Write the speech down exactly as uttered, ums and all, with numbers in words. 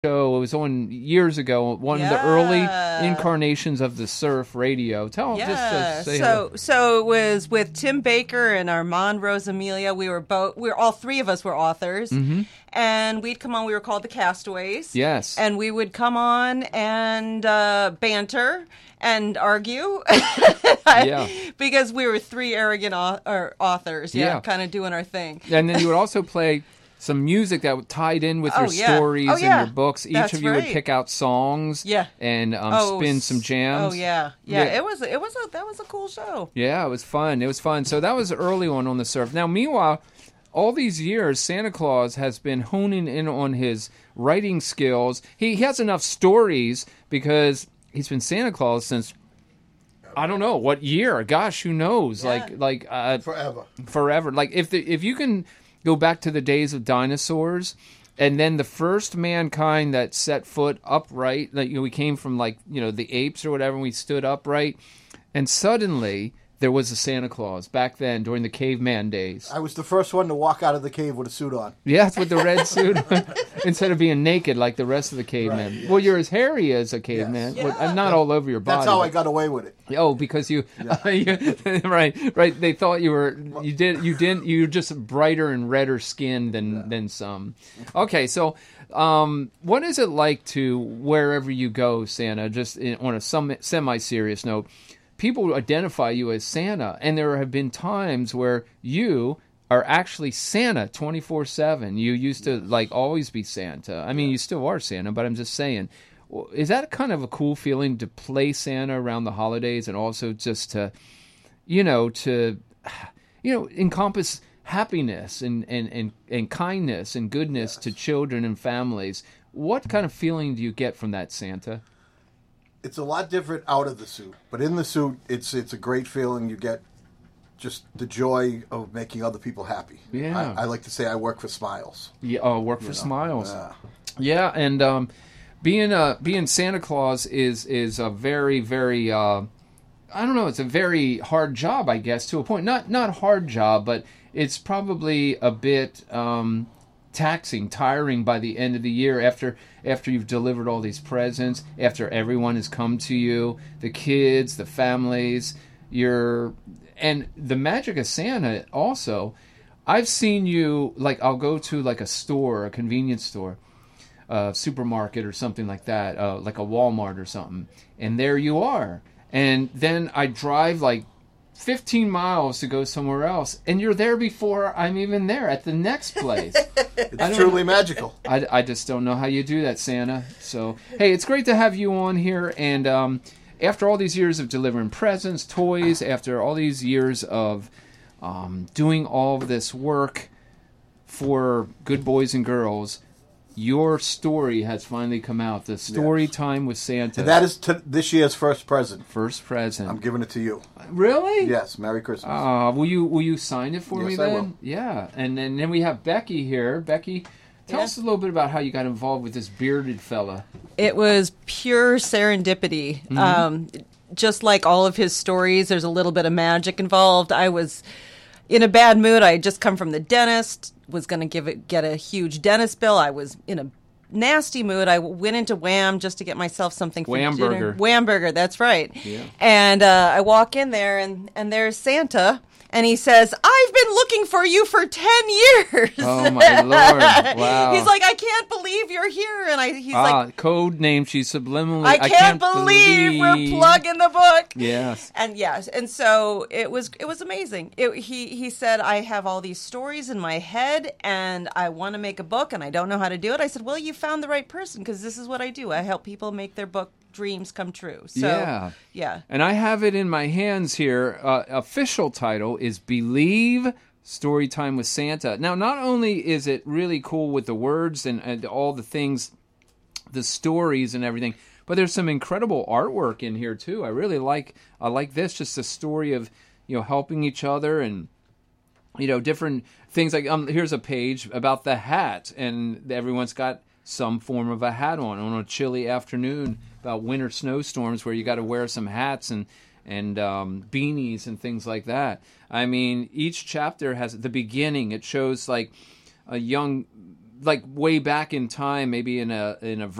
show. It was on years ago. One yeah. of the early incarnations of the surf radio. Tell yeah. just uh, say so hello. so it was with Tim Baker and Armand Rosamilia. We were both. We were all three of us were authors, mm-hmm. and we'd come on. We were called the Castaways. Yes, and we would come on and uh, banter and argue. yeah, because we were three arrogant au- or authors. Yeah, yeah. kind of doing our thing. And then you would also play some music that tied in with oh, your yeah. stories oh, yeah. and your books. Each That's of you right. would pick out songs, yeah. and um, oh, spin some jams. Oh yeah. yeah, yeah. It was it was a that was a cool show. Yeah, it was fun. It was fun. So that was early on on the surf. Now, meanwhile, all these years, Santa Claus has been honing in on his writing skills. He, he has enough stories because he's been Santa Claus since, I don't know what year. Gosh, who knows? Yeah. Like like uh, Forever. Forever. Like if the if you can go back to the days of dinosaurs, and then the first mankind that set foot upright, like you know, we came from like you know the apes or whatever, and we stood upright, and suddenly there was a Santa Claus back then during the caveman days. I was the first one to walk out of the cave with a suit on. Yes, with the red suit instead of being naked like the rest of the cavemen. Right, yes. Well, you're as hairy as a caveman. Yes. Well, Yeah. I'm not all over your body. That's how but- I got away with it. Oh, because you, Yeah. you right, right. They thought you were, you did, you didn't, you were just brighter and redder skinned than Yeah. than some. Okay, so um, what is it like to wherever you go, Santa? Just in, on a some, semi-serious note, people identify you as Santa, and there have been times where you are actually Santa twenty-four seven. You used to like always be Santa. I mean, you still are Santa, but I'm just saying. Is that kind of a cool feeling to play Santa around the holidays and also just to, you know, to, you know, encompass happiness and, and, and, and kindness and goodness Yes. to children and families? What kind of feeling do you get from that, Santa? It's a lot different out of the suit, but in the suit, it's it's a great feeling. You get just the joy of making other people happy. Yeah. I, I like to say I work for smiles. Yeah, oh, work for You know, smiles. yeah. Yeah, and um, being uh, being Santa Claus is is a very very uh, I don't know. It's a very hard job, I guess, to a point. Not not hard job, but it's probably a bit um, taxing, tiring by the end of the year after after you've delivered all these presents, after everyone has come to you, the kids, the families, you're and the magic of Santa also. I've seen you like I'll go to like a store, a convenience store, a supermarket or something like that, uh, like a Walmart or something, and there you are. And then I drive like fifteen miles to go somewhere else, and you're there before I'm even there at the next place. It's truly magical. I, I just don't know how you do that, Santa. So, hey, it's great to have you on here. And um, after all these years of delivering presents, toys, after all these years of um, doing all of this work for good boys and girls, your story has finally come out. The story Yes. time with Santa. And that is t- this year's first present. First present. I'm giving it to you. Really? Yes, Merry Christmas. Uh, will you will you sign it for Yes, me I then? will. Yeah. And, and then we have Becky here. Becky, tell Yeah. us a little bit about how you got involved with this bearded fella. It was pure serendipity. Mm-hmm. Um, just like all of his stories, there's a little bit of magic involved. I was in a bad mood. I had just come from the dentist, was going to give it get a huge dentist bill. I was in a nasty mood. I went into Wham just to get myself something for Wham dinner. Burger. Wham Burger, that's right. Yeah. And uh, I walk in there, and, and there's Santa. And he says, I've been looking for you for ten years. Oh, my Lord. Wow. He's like, I can't believe you're here. And I, he's ah, like, code name. She's subliminally. I can't, believe, we're plugging the book. Yes. And yes, and so it was it was amazing. It, he he said, I have all these stories in my head, and I want to make a book, and I don't know how to do it. I said, well, you found the right person, because this is what I do. I help people make their book dreams come true. So, Yeah. yeah. And I have it in my hands here. Uh, official title is Believe Storytime with Santa. Now, not only is it really cool with the words and, and all the things, the stories and everything, but there's some incredible artwork in here too. I really like I like this, just a story of, you know, helping each other and, you know, different things. Like um, here's a page about the hat, and everyone's got some form of a hat on on a chilly afternoon, about winter snowstorms where you got to wear some hats and and um, beanies and things like that. I mean, each chapter has the beginning. It shows like a young like way back in time, maybe in a in a